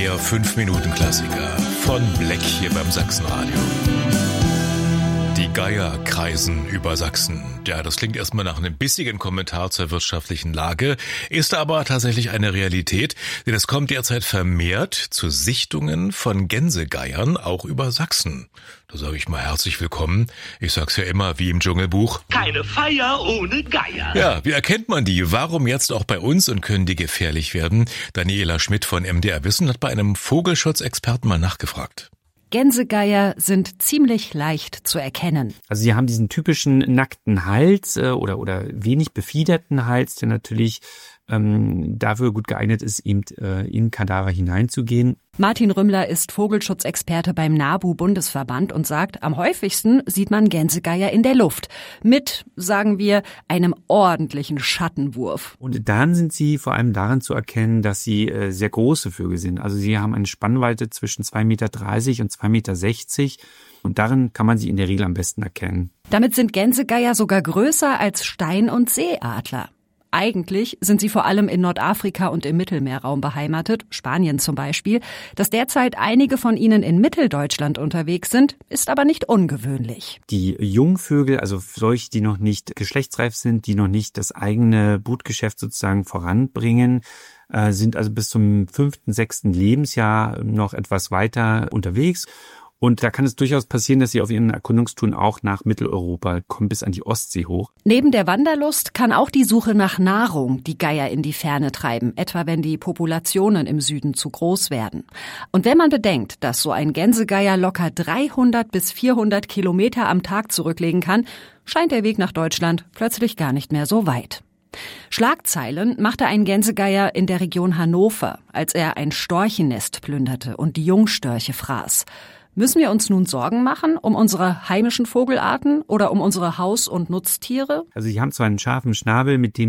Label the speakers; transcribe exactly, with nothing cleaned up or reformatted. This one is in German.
Speaker 1: Der fünf Minuten Klassiker von Black hier beim Sachsenradio. Die Geier kreisen über Sachsen. Ja, das klingt erstmal nach einem bissigen Kommentar zur wirtschaftlichen Lage, ist aber tatsächlich eine Realität, denn es kommt derzeit vermehrt zu Sichtungen von Gänsegeiern, auch über Sachsen. Da sage ich mal herzlich willkommen. Ich sag's ja immer wie im Dschungelbuch.
Speaker 2: Keine Feier ohne Geier.
Speaker 1: Ja, wie erkennt man die? Warum jetzt auch bei uns und können die gefährlich werden? Daniela Schmidt von M D R Wissen hat bei einem Vogelschutzexperten mal nachgefragt.
Speaker 3: Gänsegeier sind ziemlich leicht zu erkennen.
Speaker 4: Also sie haben diesen typischen nackten Hals äh, oder oder wenig befiederten Hals, der natürlich ähm, dafür gut geeignet ist, eben äh, in Kadaver hineinzugehen.
Speaker 3: Martin Rümmler ist Vogelschutzexperte beim NABU-Bundesverband und sagt, am häufigsten sieht man Gänsegeier in der Luft. Mit, sagen wir, einem ordentlichen Schattenwurf.
Speaker 4: Und dann sind sie vor allem daran zu erkennen, dass sie äh, sehr große Vögel sind. Also sie haben eine Spannweite zwischen zwei Meter dreißig und zwei Meter sechzig. Und darin kann man sie in der Regel am besten erkennen.
Speaker 3: Damit sind Gänsegeier sogar größer als Stein- und Seeadler. Eigentlich sind sie vor allem in Nordafrika und im Mittelmeerraum beheimatet, Spanien zum Beispiel. Dass derzeit einige von ihnen in Mitteldeutschland unterwegs sind, ist aber nicht ungewöhnlich.
Speaker 4: Die Jungvögel, also solche, die noch nicht geschlechtsreif sind, die noch nicht das eigene Brutgeschäft sozusagen voranbringen, sind also bis zum fünften, sechsten Lebensjahr noch etwas weiter unterwegs. Und da kann es durchaus passieren, dass sie auf ihren Erkundungstouren auch nach Mitteleuropa kommen, bis an die Ostsee hoch.
Speaker 3: Neben der Wanderlust kann auch die Suche nach Nahrung die Geier in die Ferne treiben, etwa wenn die Populationen im Süden zu groß werden. Und wenn man bedenkt, dass so ein Gänsegeier locker dreihundert bis vierhundert Kilometer am Tag zurücklegen kann, scheint der Weg nach Deutschland plötzlich gar nicht mehr so weit. Schlagzeilen machte ein Gänsegeier in der Region Hannover, als er ein Storchennest plünderte und die Jungstörche fraß. Müssen wir uns nun Sorgen machen um unsere heimischen Vogelarten oder um unsere Haus- und Nutztiere?
Speaker 4: Also sie haben zwar einen scharfen Schnabel, mit dem